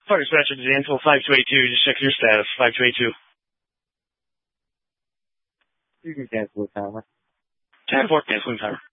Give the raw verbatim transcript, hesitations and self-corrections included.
Fire dispatcher to Danville five two eight two. Just check your status. five two eight two. You can cancel the timer. ten four, canceling timer.